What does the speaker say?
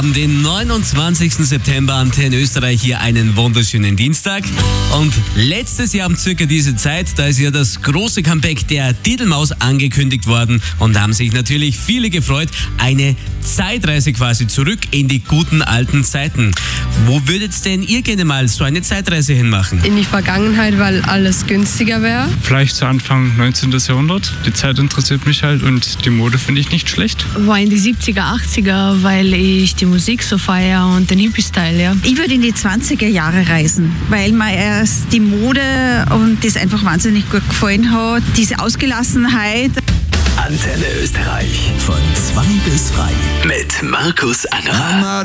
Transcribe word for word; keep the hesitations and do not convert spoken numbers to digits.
haben den neunundzwanzigsten September, Antenne Österreich, hier einen wunderschönen Dienstag. Und letztes Jahr um circa diese Zeit, da ist ja das große Comeback der Diddlemaus angekündigt worden und da haben sich natürlich viele gefreut. Eine Zeitreise quasi zurück in die guten alten Zeiten. Wo würdet denn ihr gerne mal so eine Zeitreise hinmachen? In die Vergangenheit, weil alles günstiger wäre. Vielleicht zu Anfang neunzehnten. Jahrhundert. Die Zeit interessiert mich halt und die Mode finde ich nicht schlecht. War in die siebziger, achtziger, weil ich die Musik so feiere und den Hippie-Style, ja. Ich würde in die zwanziger Jahre reisen, weil mir erst die Mode und das einfach wahnsinnig gut gefallen hat. Diese Ausgelassenheit. Antenne Österreich von zwei bis drei mit Markus Angerer.